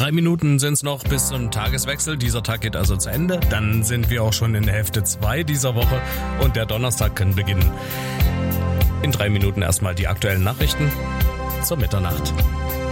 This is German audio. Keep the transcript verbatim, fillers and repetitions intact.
Drei Minuten sind es noch bis zum Tageswechsel. Dieser Tag geht also zu Ende. Dann sind wir auch schon in der Hälfte zwei dieser Woche und der Donnerstag kann beginnen. In drei Minuten erstmal die aktuellen Nachrichten zur Mitternacht.